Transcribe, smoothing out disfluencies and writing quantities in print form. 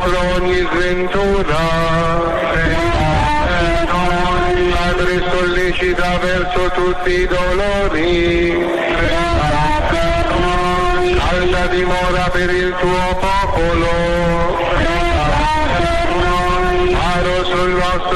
contro ogni sventura. Padre, sollecita verso tutti i dolori. Salda dimora per il tuo popolo. Faro sul nostro